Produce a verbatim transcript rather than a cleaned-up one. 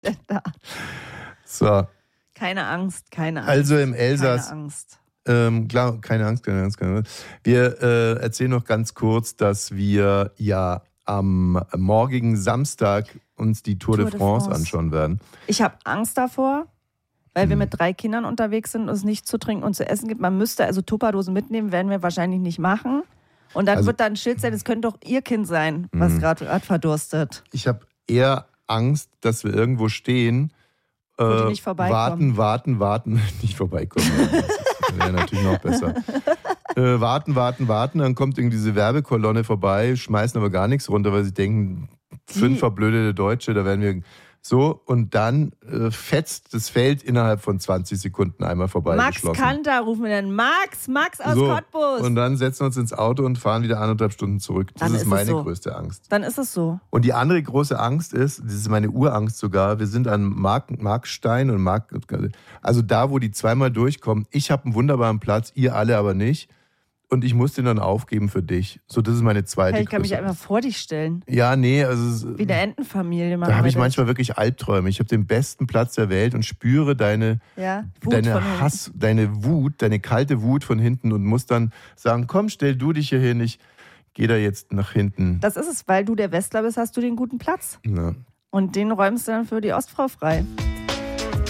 denn da? So. Keine Angst, keine Angst. Also im Elsass. Keine Angst. Ähm, klar, keine Angst, keine Angst, keine Angst. Wir äh, erzählen noch ganz kurz, dass wir ja am morgigen Samstag uns die Tour, Tour de, France de France anschauen werden. Ich habe Angst davor, weil hm. wir mit drei Kindern unterwegs sind und es nichts zu trinken und zu essen gibt. Man müsste also Tupperdosen mitnehmen, werden wir wahrscheinlich nicht machen. Und dann also, wird da ein Schild sein, es könnte doch Ihr Kind sein, was gerade verdurstet. Ich habe eher Angst, dass wir irgendwo stehen, äh, Wo die nicht vorbeikommen. warten, warten, warten, nicht vorbeikommen. Das wäre natürlich noch besser. Äh, warten, warten, warten, dann kommt irgendwie diese Werbekolonne vorbei, schmeißen aber gar nichts runter, weil sie denken, fünf verblödete Deutsche, da werden wir so, und dann äh, fetzt das Feld innerhalb von zwanzig Sekunden einmal vorbei. Max Kanter rufen wir dann. Max, Max aus so, Cottbus. Und dann setzen wir uns ins Auto und fahren wieder anderthalb Stunden zurück. Das dann ist, ist meine so. größte Angst. Dann ist es so. Und die andere große Angst ist, das ist meine Urangst sogar, wir sind an Mark, Markstein und Mark, also da, wo die zweimal durchkommen. Ich habe einen wunderbaren Platz, ihr alle aber nicht. Und ich muss den dann aufgeben für dich. So, das ist meine zweite hey, ich kann Größe. mich einfach vor dich stellen. Ja, nee, also... Wie eine Entenfamilie. Da habe ich manchmal wirklich Albträume. Ich habe den besten Platz der Welt und spüre deine, ja, Wut deine Hass, deine Wut, deine kalte Wut von hinten und muss dann sagen, komm, stell du dich hier hin, ich gehe da jetzt nach hinten. Das ist es, weil du der Westler bist, hast du den guten Platz. Ja. Und den räumst du dann für die Ostfrau frei.